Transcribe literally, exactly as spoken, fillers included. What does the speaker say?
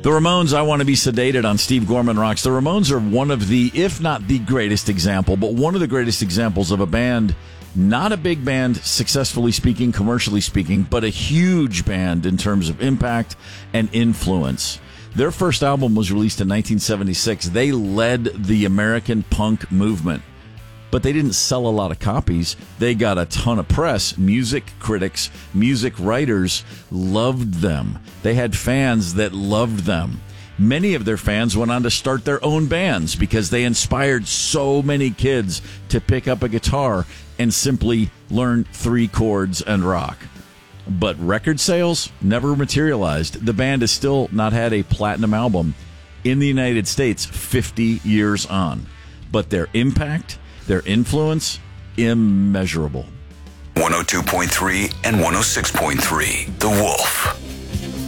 The Ramones, I Want to Be Sedated on Steve Gorman Rocks. The Ramones are one of the, if not the greatest example, but one of the greatest examples of a band, not a big band, successfully speaking, commercially speaking, but a huge band in terms of impact and influence. Their first album was released in nineteen seventy-six. They led the American punk movement, but they didn't sell a lot of copies. They got a ton of press. Music critics, music writers loved them. They had fans that loved them. Many of their fans went on to start their own bands because they inspired so many kids to pick up a guitar and simply learn three chords and rock. But record sales never materialized. The band has still not had a platinum album in the United States fifty years on. But their impact, their influence, immeasurable. one oh two point three and one oh six point three, The Wolf.